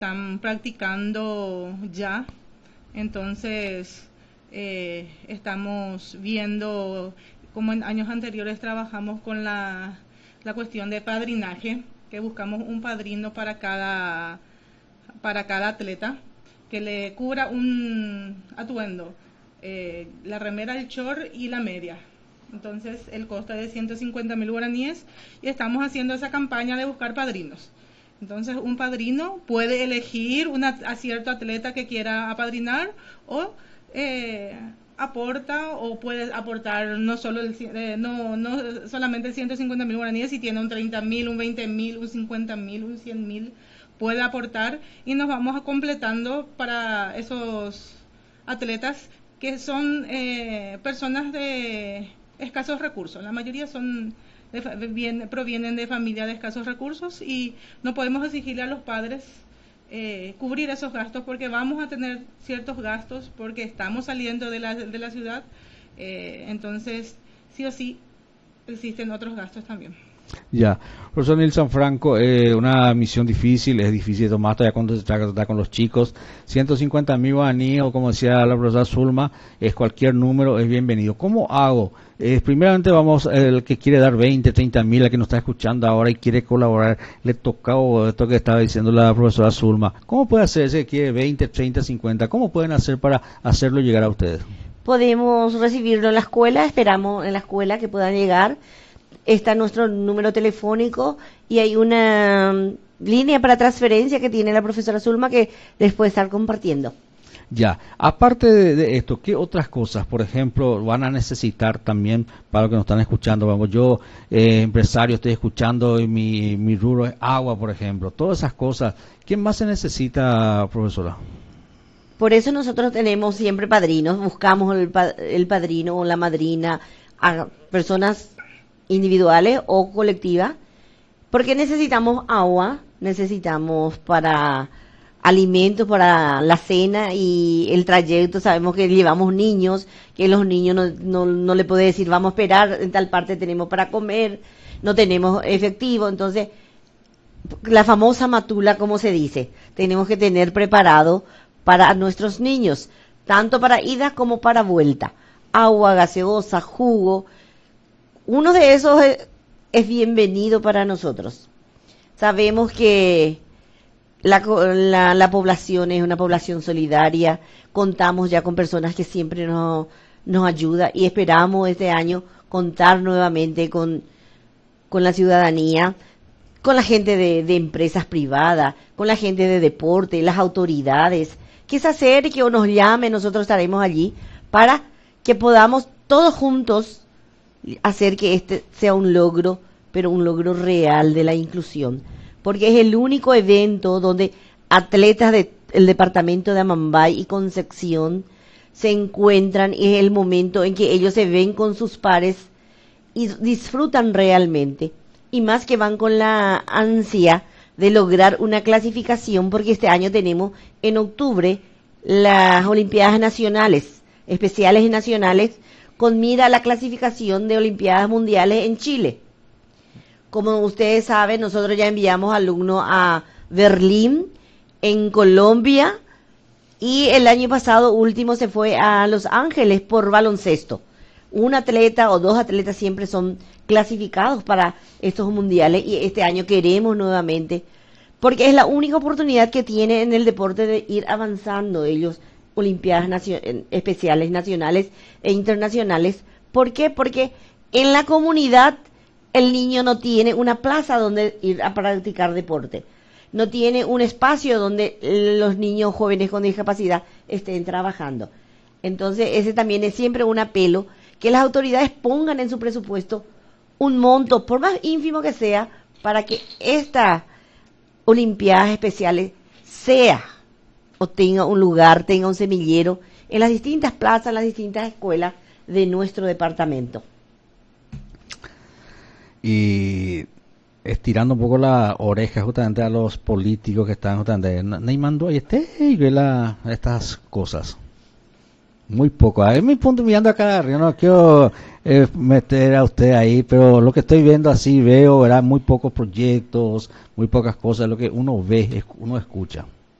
están practicando ya. Entonces, estamos viendo, como en años anteriores trabajamos con la cuestión de padrinaje, que buscamos un padrino para cada atleta, que le cubra un atuendo, la remera, el short y la media. Entonces el costo es de 150.000 guaraníes y estamos haciendo esa campaña de buscar padrinos. Entonces un padrino puede elegir a cierto atleta que quiera apadrinar o aporta o puede aportar no solo no solamente 150.000 guaraníes, si tiene un 30.000, un 20.000, un 50.000, un 100.000, puede aportar y nos vamos a completando para esos atletas que son personas de escasos recursos. La mayoría son provienen de familias de escasos recursos y no podemos exigirle a los padres cubrir esos gastos porque vamos a tener ciertos gastos porque estamos saliendo de la ciudad, entonces sí o sí existen otros gastos también. Ya, profesor Nilson Franco, una misión difícil, es difícil de tomar todavía cuando se trata con los chicos. 150.000 guaraníes, o como decía la profesora Zulma, es cualquier número, es bienvenido. ¿Cómo hago? Primeramente vamos, el que quiere dar 20, 30.000, el que nos está escuchando ahora y quiere colaborar, le toca esto que estaba diciendo la profesora Zulma. ¿Cómo puede hacer ese que quiere 20, 30, 50? ¿Cómo pueden hacer para hacerlo llegar a ustedes? Podemos recibirlo en la escuela, esperamos en la escuela que puedan llegar. Está nuestro número telefónico y hay una línea para transferencia que tiene la profesora Zulma que les puede estar compartiendo. Ya, aparte de esto, ¿qué otras cosas, por ejemplo, van a necesitar también para los que nos están escuchando? Vamos, yo, empresario, estoy escuchando y mi rubro es agua, por ejemplo, todas esas cosas. ¿Qué más se necesita, profesora? Por eso nosotros tenemos siempre padrinos, buscamos el padrino o la madrina a personas individuales o colectivas, porque necesitamos agua, necesitamos para alimentos, para la cena y el trayecto. Sabemos que llevamos niños, que los niños no le puede decir vamos a esperar, en tal parte tenemos para comer, no tenemos efectivo, entonces la famosa matula, como se dice, tenemos que tener preparado para nuestros niños, tanto para ida como para vuelta, agua, gaseosa, jugo. Uno de esos es bienvenido para nosotros. Sabemos que la población es una población solidaria, contamos ya con personas que siempre nos ayudan y esperamos este año contar nuevamente con la ciudadanía, con la gente de empresas privadas, con la gente de deporte, las autoridades, que se acerque o nos llame, nosotros estaremos allí para que podamos todos juntos hacer que este sea un logro, pero un logro real de la inclusión, porque es el único evento donde atletas del departamento de Amambay y Concepción se encuentran y es el momento en que ellos se ven con sus pares y disfrutan realmente, y más que van con la ansia de lograr una clasificación, porque este año tenemos en octubre las Olimpiadas Nacionales, especiales y nacionales, con mira a la clasificación de Olimpiadas Mundiales en Chile. Como ustedes saben, nosotros ya enviamos alumnos a Berlín, en Colombia, y el año pasado último se fue a Los Ángeles por baloncesto. Un atleta o dos atletas siempre son clasificados para estos mundiales y este año queremos nuevamente, porque es la única oportunidad que tiene en el deporte de ir avanzando ellos. Olimpiadas especiales nacionales e internacionales. ¿Por qué? Porque en la comunidad el niño no tiene una plaza donde ir a practicar deporte, no tiene un espacio donde los niños jóvenes con discapacidad estén trabajando. Entonces ese también es siempre un apelo, que las autoridades pongan en su presupuesto un monto, por más ínfimo que sea, para que estas Olimpiadas especiales sea o tenga un lugar, tenga un semillero en las distintas plazas, en las distintas escuelas de nuestro departamento. Y estirando un poco la oreja justamente a los políticos que están justamente Neymando y estas cosas. Muy poco. A mi punto mirando acá arriba, no quiero meter a usted ahí, pero lo que estoy viendo así veo, ¿verdad? Muy pocos proyectos, muy pocas cosas, lo que uno ve, uno escucha.